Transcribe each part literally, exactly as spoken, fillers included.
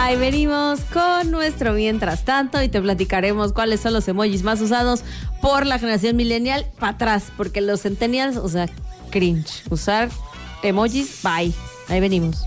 Ahí venimos con nuestro mientras tanto y te platicaremos cuáles son los emojis más usados por la generación millennial para atrás, porque los centennials, o sea, cringe. Usar emojis, bye. Ahí venimos.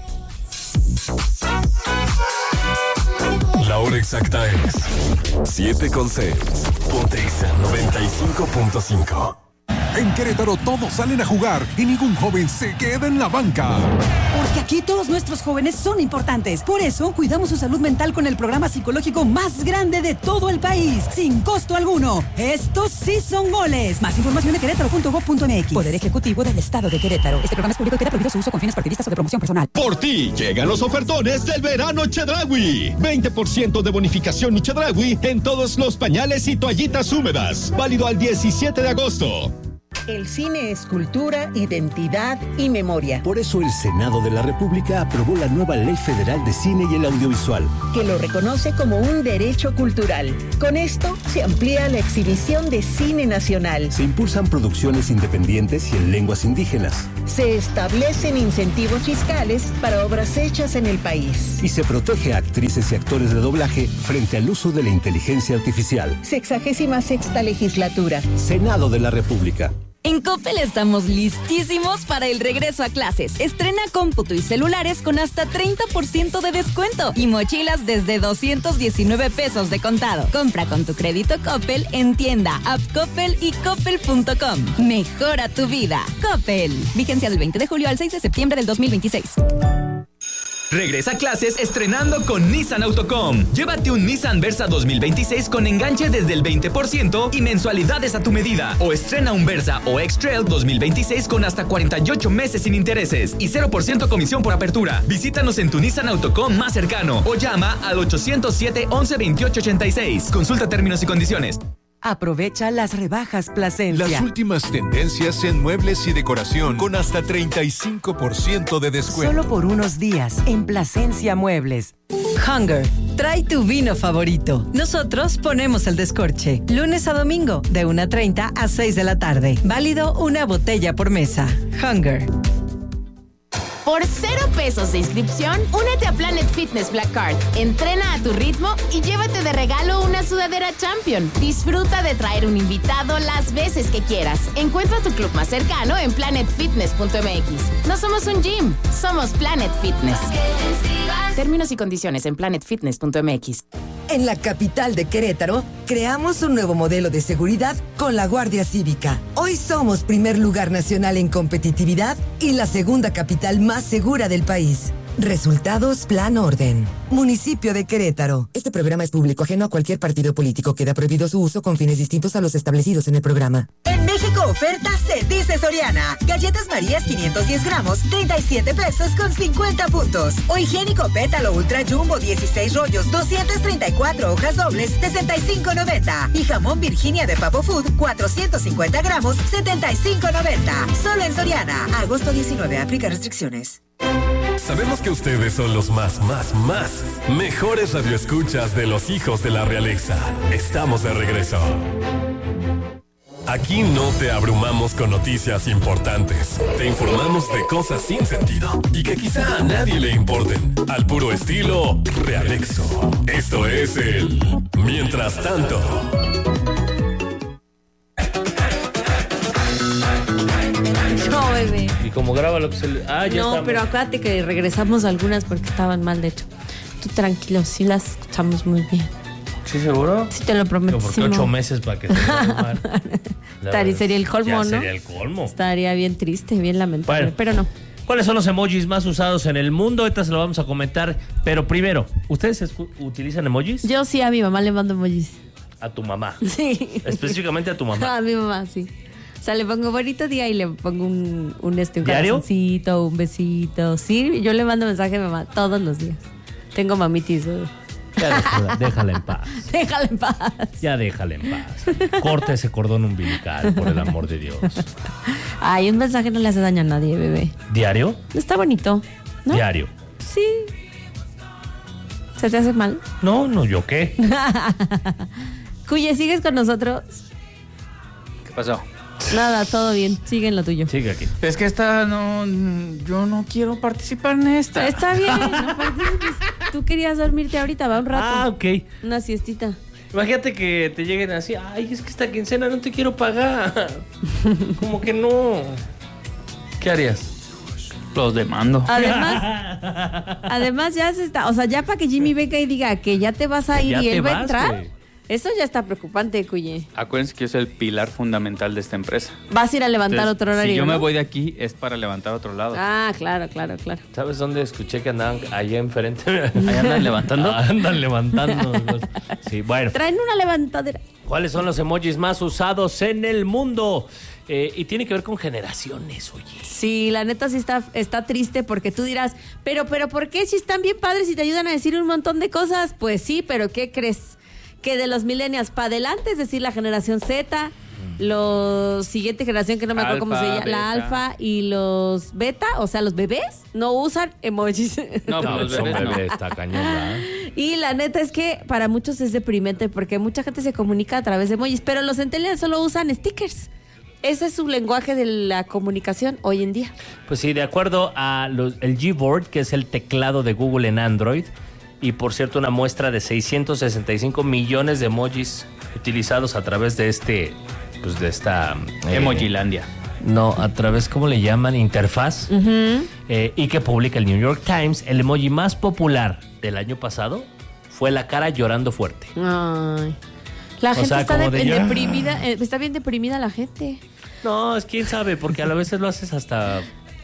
La hora exacta es siete con seis. Ponte Exa noventa y cinco punto cinco. En Querétaro todos salen a jugar y ningún joven se queda en la banca. Porque aquí todos nuestros jóvenes son importantes. Por eso cuidamos su salud mental con el programa psicológico más grande de todo el país, sin costo alguno. Estos sí son goles. Más información en querétaro punto gob punto eme equis. Poder Ejecutivo del Estado de Querétaro. Este programa es público y queda prohibido su uso con fines partidistas o de promoción personal. Por ti llegan los ofertones del verano Chedraui. veinte por ciento de bonificación y Chedraui en todos los pañales y toallitas húmedas. Válido al diecisiete de agosto. El cine es cultura, identidad y memoria. Por eso el Senado de la República aprobó la nueva Ley Federal de Cine y el Audiovisual, que lo reconoce como un derecho cultural. Con esto se amplía la exhibición de cine nacional. Se impulsan producciones independientes y en lenguas indígenas. Se establecen incentivos fiscales para obras hechas en el país. Y se protege a actrices y actores de doblaje frente al uso de la inteligencia artificial. Sexagésima sexta legislatura. Senado de la República. En Coppel estamos listísimos para el regreso a clases. Estrena cómputo y celulares con hasta treinta por ciento de descuento y mochilas desde doscientos diecinueve pesos de contado. Compra con tu crédito Coppel en tienda, app Coppel y coppel punto com. Mejora tu vida. Coppel. Vigencia del veinte de julio al seis de septiembre del dos mil veintiséis. Regresa a clases estrenando con Nissan Autocom. Llévate un Nissan Versa dos mil veintiséis con enganche desde el veinte por ciento y mensualidades a tu medida. O estrena un Versa o X-Trail dos mil veintiséis con hasta cuarenta y ocho meses sin intereses y cero por ciento comisión por apertura. Visítanos en tu Nissan Autocom más cercano o llama al ochocientos siete, once, veintiocho ochenta y seis. Consulta términos y condiciones. Aprovecha las rebajas Plasencia. Las últimas tendencias en muebles y decoración con hasta treinta y cinco por ciento de descuento. Solo por unos días en Plasencia Muebles. Hunger, trae tu vino favorito. Nosotros ponemos el descorche. Lunes a domingo, de una treinta a seis de la tarde. Válido una botella por mesa. Hunger. Por cero pesos de inscripción, únete a Planet Fitness Black Card. Entrena a tu ritmo y llévate de regalo una sudadera Champion. Disfruta de traer un invitado las veces que quieras. Encuentra tu club más cercano en planet fitness punto eme equis. No somos un gym, somos Planet Fitness. Términos y condiciones en planet fitness punto eme equis. En la capital de Querétaro, creamos un nuevo modelo de seguridad con la Guardia Cívica. Hoy somos primer lugar nacional en competitividad y la segunda capital más segura del país. Resultados Plan Orden. Municipio de Querétaro. Este programa es público ajeno a cualquier partido político. Queda prohibido su uso con fines distintos a los establecidos en el programa. En México oferta se dice Soriana. Galletas Marías quinientos diez gramos, treinta y siete pesos con cincuenta puntos. O higiénico Pétalo Ultra Jumbo dieciséis rollos, doscientas treinta y cuatro hojas dobles, sesenta y cinco noventa. Y jamón Virginia de Papo Food, cuatrocientos cincuenta gramos, setenta y cinco noventa. Solo en Soriana. Agosto diecinueve. Aplica restricciones. Sabemos que ustedes son los más, más, más mejores radioescuchas de los hijos de la realeza. Estamos de regreso. Aquí no te abrumamos con noticias importantes. Te informamos de cosas sin sentido y que quizá a nadie le importen. Al puro estilo Realexo. Esto es el Mientras Tanto. No, bebé. Y como graba lo que se le... Ah, ya No, estamos. pero acuérdate que regresamos algunas porque estaban mal, de hecho. Tú tranquilo, sí las escuchamos muy bien. ¿Sí, seguro? Sí, te lo prometo. Porque ocho meses para que se mal. Estaría, sería el colmo, ya ¿no? sería el colmo. Estaría bien triste, bien lamentable, Bueno, pero no. ¿Cuáles son los emojis más usados en el mundo? Ahorita se lo vamos a comentar. Pero primero, ¿ustedes escu- utilizan emojis? Yo sí, a mi mamá le mando emojis. A tu mamá. Sí. Específicamente a tu mamá. A mi mamá, sí. O sea, le pongo bonito día y le pongo un, un, este, un ¿Diario? corazoncito, un besito. Sí, yo le mando mensaje a mi mamá todos los días. Tengo mamitis, bebé. Ya déjala, déjala en paz. Déjala en paz. Ya déjala en paz. Corta ese cordón umbilical, por el amor de Dios. Ay, un mensaje no le hace daño a nadie, bebé. ¿Diario? Está bonito, ¿no? Diario. Sí. ¿Se te hace mal? No, no, ¿yo qué? Cuye, ¿sigues con nosotros? ¿Qué pasó? Nada, todo bien. Sigue en lo tuyo. Sigue aquí. Es que esta no... Yo no quiero participar en esta. Está bien, no participes. tú querías dormirte ahorita, va un rato. Ah, ok. Una siestita. Imagínate que te lleguen así, ay, es que esta quincena no te quiero pagar. Como que no. ¿Qué harías? Los demando. Además, además ya se está, o sea, ya para que Jimmy venga y diga que ya te vas a ir Ya y él te va a vas, entrar, güey. eso ya está preocupante, Cuye. Acuérdense que yo soy el pilar fundamental de esta empresa. Vas a ir a levantar Entonces, otro horario, Si yo me ¿no? voy de aquí es para levantar otro lado. Ah, claro, claro, claro. ¿Sabes dónde escuché que andaban allá enfrente? ¿Allá andan levantando? Ah, andan levantando. Sí, bueno. Traen una levantadera. ¿Cuáles son los emojis más usados en el mundo? Eh, y tiene que ver con generaciones, oye. Sí, la neta sí está, está triste porque tú dirás, pero, pero, ¿por qué si están bien padres y te ayudan a decir un montón de cosas? Pues sí, pero ¿qué crees? Que de los millennials para adelante, es decir, la generación Z, los siguiente generación que no me acuerdo cómo se llama, la beta. alfa y los beta, o sea, los bebés, no usan emojis. No, No, pues los son bebés no. bebés, está cañón, ¿verdad? Y la neta es que para muchos es deprimente porque mucha gente se comunica a través de emojis, pero los centennials solo usan stickers. Ese es su lenguaje de la comunicación hoy en día. Pues sí, de acuerdo a los, el Gboard, que es el teclado de Google en Android, y por cierto una muestra de seiscientos sesenta y cinco millones de emojis utilizados a través de este, pues de esta... eh, Emojilandia. No, a través, ¿cómo le llaman? Interfaz. Uh-huh. eh, y que publica el New York Times, el emoji más popular del año pasado fue la cara llorando fuerte. Ay. La O gente sea, está como de- de ya. deprimida, eh, está bien deprimida la gente. No, es quién sabe, porque a la veces lo haces hasta...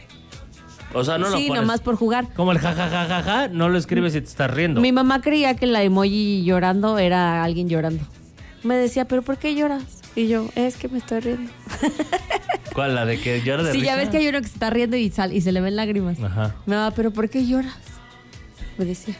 O sea, no lo sí, pones... nomás por jugar. Como el jajajajaja, ja, ja, ja, no lo escribes y te estás riendo. Mi mamá creía que la emoji llorando era alguien llorando. Me decía, ¿pero por qué lloras? Y yo, es que me estoy riendo. ¿Cuál? ¿La de que llora de Sí, risa? ya ves que hay uno que se está riendo y, sal- y se le ven lágrimas. Ajá. Me va, ¿pero por qué lloras? Me decía.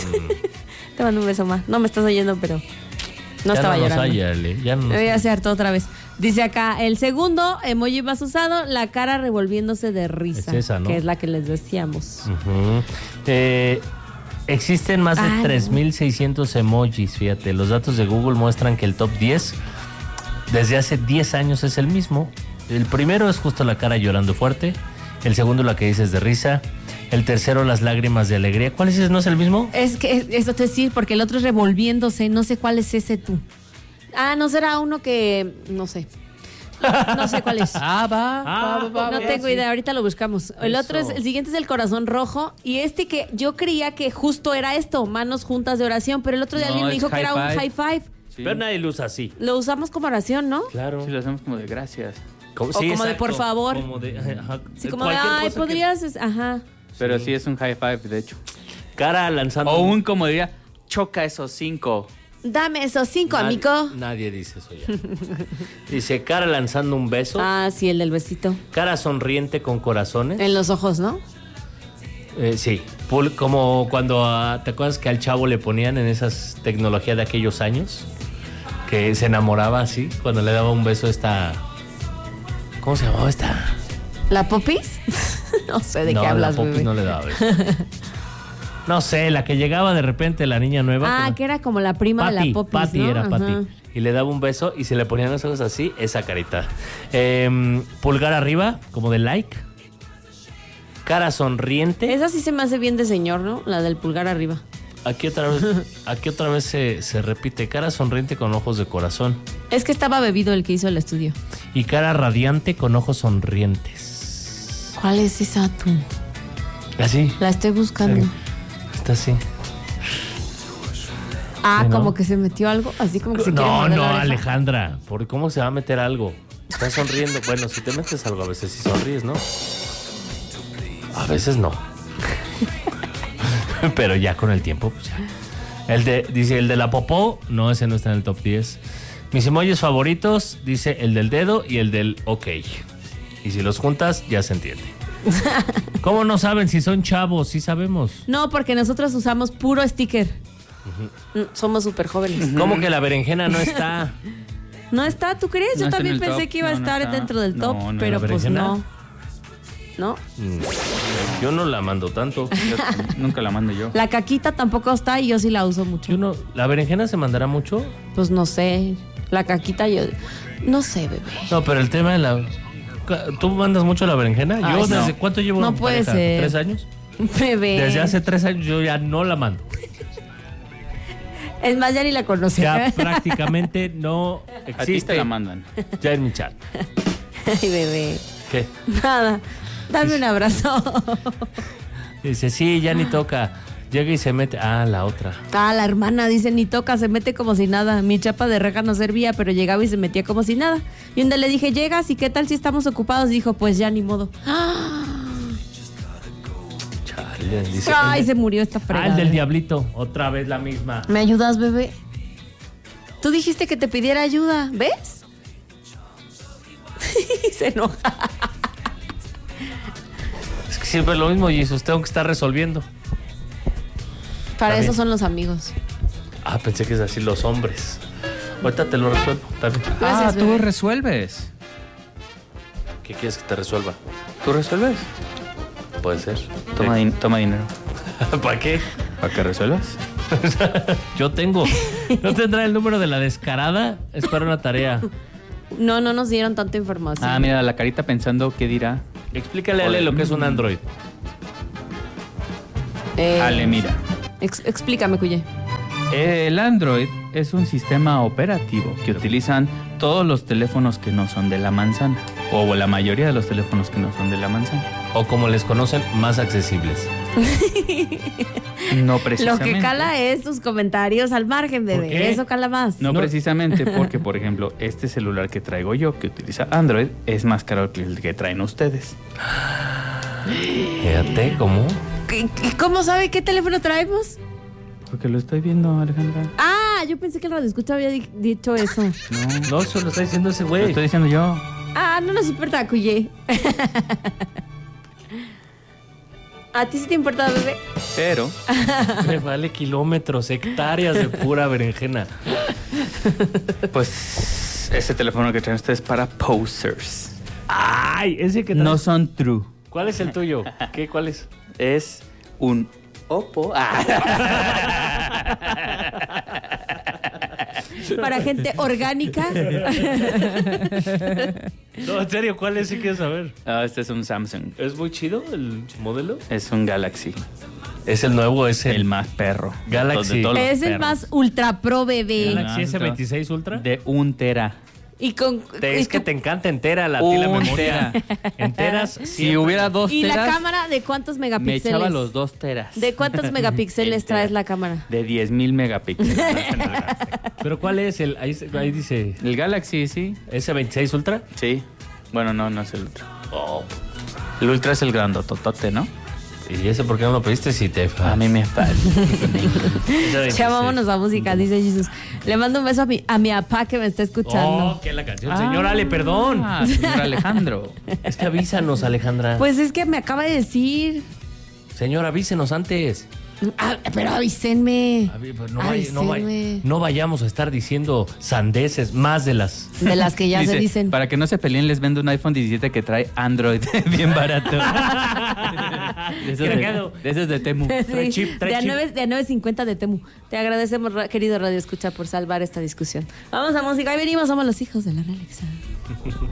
Te mando un beso más. No me estás oyendo, pero no ya estaba no nos llorando. hay, Ale, ya no nos Me voy a hay. hacer todo otra vez. Dice acá, el segundo emoji más usado, la cara revolviéndose de risa. Es esa, ¿no? Que es la que les decíamos. Ujú. Eh, existen más de Ah, no. tres mil seiscientos emojis, fíjate. Los datos de Google muestran que el top diez desde hace diez años es el mismo. El primero es justo la cara llorando fuerte. El segundo la que dices de risa. El tercero las lágrimas de alegría. ¿Cuál es ese? ¿No es el mismo? Es que eso te decir, porque el otro es revolviéndose. No sé cuál es ese tú. Ah, no será uno que... No sé. No sé cuál es. Ah, va. Ah, va, va, No va, tengo sí. idea, ahorita lo buscamos. El Eso. otro es, el siguiente es el corazón rojo. Y este que yo creía que justo era esto, manos juntas de oración. Pero el otro día No, alguien me es dijo que high era un five. high five. Sí. Pero nadie lo usa así. Lo usamos como oración, ¿no? Claro. Sí, lo hacemos como de gracias. Como, O como de por favor. Como de, ajá, Sí, como de, cualquier ay, cosa que- podrías... es- Ajá. Pero sí. es un high five, de hecho. Cara lanzando. O un, como diría, choca esos cinco. Dame esos cinco, Nadie- amigo. Nadie dice eso ya. Dice cara lanzando un beso. Ah, sí, el del besito. Cara sonriente con corazones. En los ojos, ¿no? Eh, sí. Pul- como cuando ah, te acuerdas que al chavo le ponían en esas tecnologías de aquellos años. Que se enamoraba así. Cuando le daba un beso a esta. ¿Cómo se llamaba esta? ¿La popis? No sé de no, qué hablas, la Popis bebé. no le daba beso. No sé, la que llegaba de repente, la niña nueva. Ah, como- que era como la prima de Patty, la popis, Patty ¿no? era Ajá. Patty. Y le daba un beso y se le ponían los ojos así, esa carita. Eh, pulgar arriba, como de like. Cara sonriente. Esa sí se me hace bien de señor, ¿no? La del pulgar arriba. Aquí otra vez, aquí otra vez se, se repite. Cara sonriente con ojos de corazón. Es que estaba bebido el que hizo el estudio. Y cara radiante con ojos sonrientes. ¿Cuál es esa tú? Así. La estoy buscando. Sí. Está así. Ah, Sí, ¿no? como que se metió algo, así como que se quiere No, morder no, la oreja. Alejandra. ¿Por cómo se va a meter algo? Está sonriendo. Bueno, si te metes algo, a veces sí sonríes, ¿no? A veces no. Pero ya con el tiempo, pues ya. El de, dice, el de la popó, no, ese no está en el top diez. Mis emojis favoritos, dice el del dedo y el del ok. Y si los juntas, ya se entiende. ¿Cómo no saben si son chavos? Sí sabemos. No, porque nosotros usamos puro sticker. Mm, Somos súper jóvenes. ¿Cómo que la berenjena no está? No está, ¿tú crees? No Yo está en también el pensé top. que iba a No, no estar está. dentro del top, No, no, pero ¿la pues berenjena? no. ¿No? Mm, Yo no la mando tanto. Yo nunca la mando yo. La caquita tampoco está y yo sí la uso mucho. Yo no, ¿la berenjena se mandará mucho? Pues no sé. La caquita yo... No sé, bebé. No, pero el tema de la... ¿Tú mandas mucho la berenjena? Ay, Yo, no. ¿desde cuánto llevo No en puede pareja? ser. ¿Tres años? Bebé. Desde hace tres años yo ya no la mando. Es más, ya ni la conocí. Ya prácticamente no existe. A ti te la mandan. Ya en mi chat. Ay, bebé. ¿Qué? Nada. Dame un abrazo. Dice, sí, ya ni toca. Llega y se mete. Ah, la otra. Ah, la hermana dice, ni toca, se mete como si nada. Mi chapa de reja no servía, pero llegaba y se metía como si nada. Y un día le dije, ¿llegas? ¿Y qué tal si estamos ocupados? Dijo, pues ya ni modo. Chale, dice, Ay, el- se murió esta fregada. Ah, el del diablito. Otra vez la misma. ¿Me ayudas, bebé? Tú dijiste que te pidiera ayuda, ¿ves? Se enoja. Es que siempre es lo mismo, Jesus. Tengo que estar resolviendo. Para Está eso bien. son los amigos. Ah, pensé que es así los hombres. Ahorita te lo resuelvo. Está bien. Ah, tú bebé. resuelves. ¿Qué quieres que te resuelva? ¿Tú resuelves? Puede ser. Toma, din- toma dinero. ¿Para qué? ¿Para que resuelvas? Yo tengo. ¿No tendrá el número de la descarada? Es para una tarea. No, no nos dieron tanta información. Ah, mira, la carita pensando qué dirá. Explícale a Ale lo que es un Android. Eh, Ale, mira. ex- explícame, Cuye. El Android es un sistema operativo que utilizan todos los teléfonos que no son de la manzana. O la mayoría de los teléfonos que no son de la manzana. O como les conocen, más accesibles. No Lo precisamente. que cala es tus comentarios al margen, bebé. qué? Eso cala más. No, precisamente porque, por ejemplo, este celular que traigo yo, que utiliza Android, es más caro que el que traen ustedes. Fíjate, ¿cómo? ¿Y y cómo sabe qué teléfono traemos? Porque lo estoy viendo, Alejandra. Ah, yo pensé que el radio escucha había di- dicho eso. No, No, eso lo está diciendo ese güey. lo estoy diciendo yo. Ah, no nos importa, Cuye. ¿A ti sí te importa, bebé? Pero Me vale kilómetros, hectáreas de pura berenjena. pues ese teléfono que traen ustedes es para posers. Ay, ese que traes. No son true. ¿Cuál es el tuyo? ¿Qué? ¿Cuál es? Es un Oppo. Ah. Para gente orgánica. No, en serio, ¿cuál es? Si quieres saber. Ah, este es un Samsung. ¿Es muy chido el modelo? Es un Galaxy. Es el nuevo, es el, El más perro. Galaxy. De todos los Es el perros. más ultra pro, bebé. Galaxy S veintiséis Ultra. De un tera. Y con. Te- y es que con- te encanta entera la, ti la Un memoria. Enteras. Si hubiera dos ¿Y la teras, cámara de cuántos me megapíxeles? echaba los dos teras. ¿De cuántos megapíxeles Entera. traes la cámara? De diez mil megapíxeles. ¿Pero cuál es? el Ahí, ahí dice El Galaxy, sí. S veintiséis Ultra. Sí. Bueno, no, no es el Ultra. Oh. El Ultra es el grandototote, ¿no? ¿Y ese por qué no lo pediste si te A mí me falta. Ya vámonos a música, dice Jesús. Le mando un beso a mi, a mi papá que me está escuchando. Oh, que la canción. Señor Ale, perdón. Ah, señor Alejandro. Es que avísanos, Alejandra. Pues es que me acaba de decir. Señor, avísenos antes. Ah, pero avísenme. A ver, pues no, vay- no vay- Avísenme. no vayamos a estar diciendo sandeces más de las. De las que ya Dice, se dicen. Para que no se peleen, les vendo un iPhone diecisiete que trae Android bien barato. de, esos de, Cagado. de esos de Temu. Trae chip, trae de a chip. nueve- de a nueve cincuenta de Temu. Te agradecemos, ra- querido Radio Escucha, por salvar esta discusión. Vamos a música. Ahí venimos, somos los hijos de la Alexa.